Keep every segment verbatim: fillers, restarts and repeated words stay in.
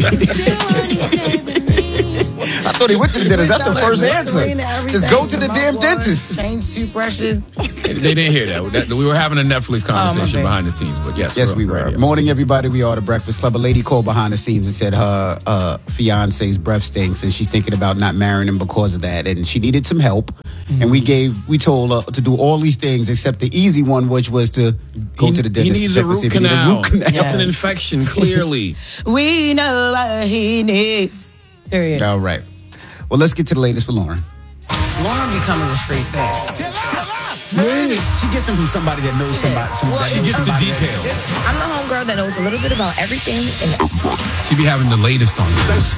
I thought he went to the dentist. That's the first answer. Just go to the damn dentist. Change toothbrushes. They didn't hear that. that. We were having a Netflix conversation oh, behind the scenes, but yes. Yes, we were. Morning, everybody. We are the Breakfast Club. A lady called behind the scenes and said her uh, fiance's breath stinks, and she's thinking about not marrying him because of that, and she needed some help. Mm-hmm. And we gave, we told her to do all these things except the easy one, which was to go he, to the dentist. He needs a root canal. A root canal. That's an infection, clearly. We know what he needs. Period. All right. Well, let's get to the latest with Lauren. Lauren be coming with straight facts. Tell her, tell her. Really? She gets them from somebody that knows somebody. somebody well, she gets the details. I'm the homegirl that knows a little bit about everything. And she be having the latest on this.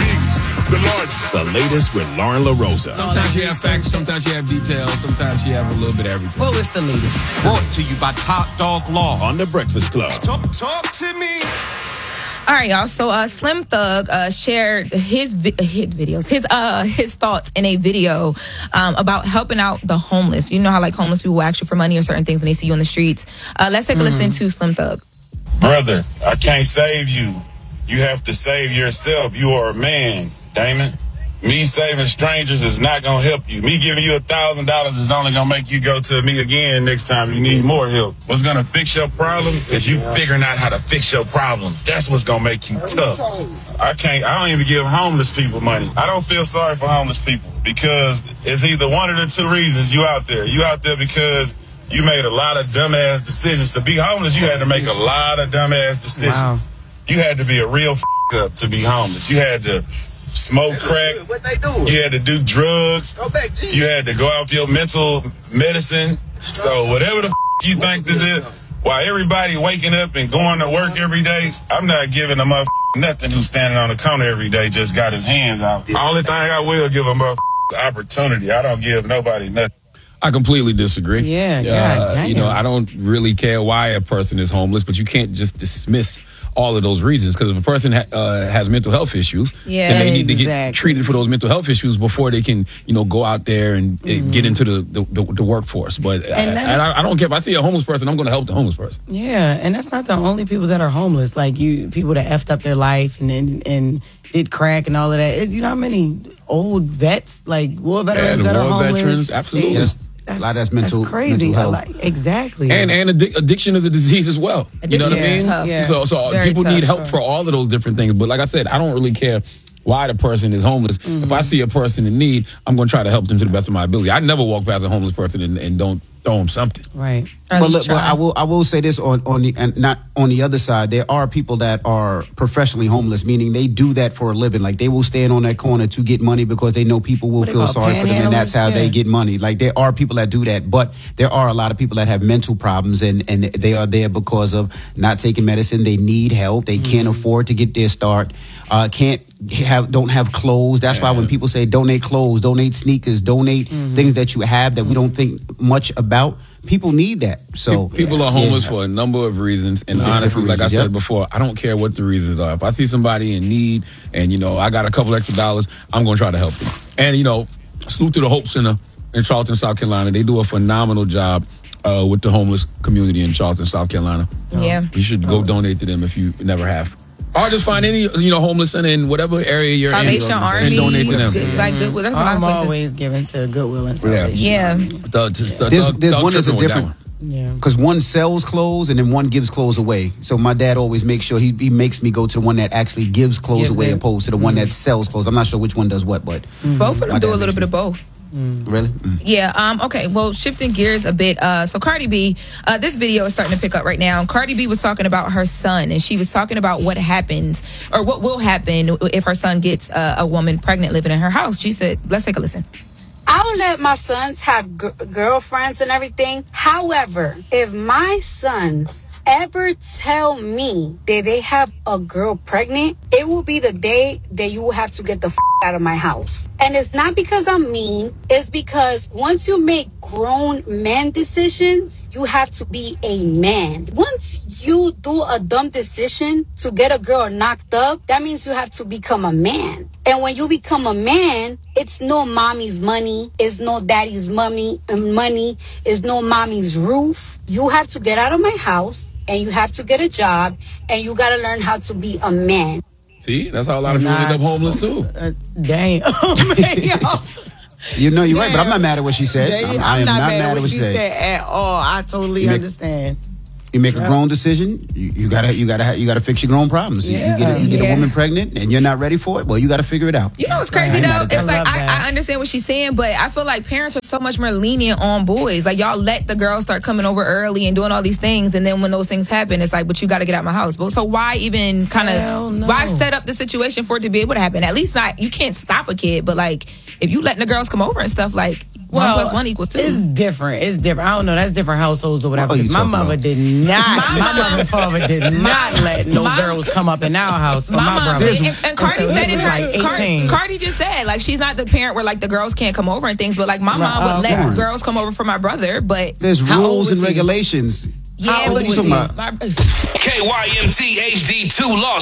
The largest. The latest with Lauren LaRosa. Sometimes she have facts, sometimes she have details, sometimes she have a little bit of everything. Well, it's the latest. Brought to you by Top Dog Law on The Breakfast Club. Talk, talk to me. all right, y'all. So, uh, Slim Thug uh, shared his vi- his videos, his uh his thoughts in a video um, about helping out the homeless. You know how like homeless people will ask you for money or certain things when they see you on the streets. Uh, let's take a mm-hmm. listen to Slim Thug. Brother, I can't save you. You have to save yourself. You are a man, Damon. Me saving strangers is not going to help you. Me giving you a thousand dollars is only going to make you go to me again next time you need more help. What's going to fix your problem is you figuring out how to fix your problem. That's what's going to make you tough. I can't, I don't even give homeless people money. I don't feel sorry for homeless people because it's either one of the two reasons you out there. You out there because you made a lot of dumbass decisions. To be homeless, you had to make a lot of dumbass decisions. Wow. You had to be a real f*** up to be homeless. You had to smoke crack. What they do? You had to do drugs. Go back, G. You had to go out for your mental medicine. So whatever the f- you think this is, while everybody waking up and going to work every day, I'm not giving a motherfucker nothing who's standing on the corner every day just got his hands out. The only thing I will give a motherfucker opportunity. I don't give nobody nothing. I completely disagree. Yeah, uh, God, you know, I don't really care why a person is homeless, but you can't just dismiss all of those reasons because if a person ha- uh, has mental health issues, yeah, then they need exactly. to get treated for those mental health issues before they can, you know, go out there and mm-hmm. uh, get into the, the, the, the workforce. But I, and I, I don't care if I see a homeless person, I'm going to help the homeless person. Yeah, and that's not the only people that are homeless. Like you, people that effed up their life and and, and did crack and all of that. It's, you know how many old vets, like war veterans yeah, that war are homeless? Veterans, absolutely. Yes. That's, a lot of that's mental, that's crazy. mental health. Like, exactly. And and addic- addiction is a disease as well. Addiction you know what I mean? tough. Yeah. So so Very people tough, need help sure. for all of those different things. But like I said, I don't really care why the person is homeless. Mm-hmm. If I see a person in need, I'm going to try to help them to the best of my ability. I never walk past a homeless person and, and don't throw them something. Right. But, look, but I will I will say this on, on the and not on the other side. There are people that are professionally homeless, meaning they do that for a living. Like they will stand on that corner to get money because they know people will feel sorry for them, and that's how yeah. they get money. Like there are people that do that, but there are a lot of people that have mental problems, and, and they are there because of not taking medicine. They need help. They mm-hmm. can't afford to get their start. Uh, can't have don't have clothes. That's yeah. why when people say donate clothes, donate sneakers, donate mm-hmm. things that you have that mm-hmm. we don't think much about. People need that. So people yeah. are homeless yeah. for a number of reasons, and yeah, honestly, like reasons, I said yep. before, I don't care what the reasons are. If I see somebody in need, and you know I got a couple extra dollars, I'm going to try to help them. And you know, salute to the Hope Center in Charleston, South Carolina. They do a phenomenal job uh, with the homeless community in Charleston, South Carolina. Yeah, you should go donate to them if you never have. Or just find any, you know, homeless center in whatever area you're Salvation in. Army, and donate to them. Mm-hmm. Like Goodwill. There's a lot I'm of places. always giving to Goodwill and Salvation Yeah. Army. yeah. The, the, there's Doug, there's Doug one that's a different. Yeah. Because one sells clothes and then one gives clothes away. So my dad always makes sure he, he makes me go to the one that actually gives clothes gives away it. opposed to the mm-hmm. one that sells clothes. I'm not sure which one does what, but mm-hmm. both of them do a little bit me. of both. Mm. Really? Mm. Yeah. Um. Okay. Well, shifting gears a bit. Uh. So Cardi B, uh, this video is starting to pick up right now. Cardi B was talking about her son, and she was talking about what happens or what will happen if her son gets uh, a woman pregnant living in her house. She said, "Let's take a listen." I'll let my sons have g- girlfriends and everything. However, if my sons ever tell me that they have a girl pregnant, it will be the day that you will have to get the f- out of my house. And it's not because I'm mean. It's because once you make grown man decisions, you have to be a man. Once you do a dumb decision to get a girl knocked up, that means you have to become a man. And when you become a man, it's no mommy's money, it's no daddy's mummy money, it's no mommy's roof. You have to get out of my house and you have to get a job and you got to learn how to be a man. See, that's how a lot of people end up homeless too. Uh, damn, oh, man, yo. You know, you're Damn. right, but I'm not mad at what she said. I'm, I'm I am not, not mad, mad at what she said. said at all. I totally you make, understand. You make a grown decision. You, you gotta, you gotta, you gotta fix your grown problems. Yeah. You get, a, you get yeah. a woman pregnant, and you're not ready for it. Well, you got to figure it out. You know what's crazy though? It's like I, I understand what she's saying, but I feel like parents are so much more lenient on boys. Like y'all let the girls start coming over early and doing all these things, and then when those things happen, it's like, but you got to get out of my house. But so why even kind of no. why set up the situation for it to be able to happen? At least not. You can't stop a kid, but like if you letting the girls come over and stuff, like. Well, one plus one equals two. It's different. It's different. I don't know. That's different households or whatever. My mother about? did not. My, my mother and father did not let no my, girls come up in our house. For my, my brother. And, and, and Cardi said in her. Like Cardi, Cardi just said like she's not the parent where like the girls can't come over and things, but like my mom would uh, let on. girls come over for my brother. But there's rules and regulations. Yeah, but you my, K Y M T H D two Los